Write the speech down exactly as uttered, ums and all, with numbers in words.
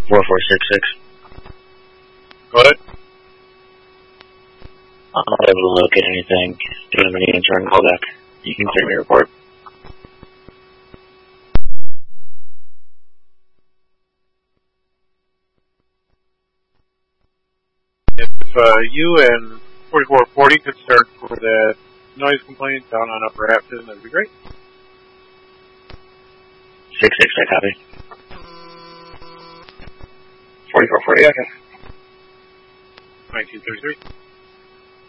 four four six six. Go ahead. I'm not able to locate anything. Do you have any intern call back? You can clear me a report. If uh, you and forty-four forty could start for the noise complaint down on Upper Afton, that'd be great. six six, I copy. forty-four forty, okay. nineteen thirty-three.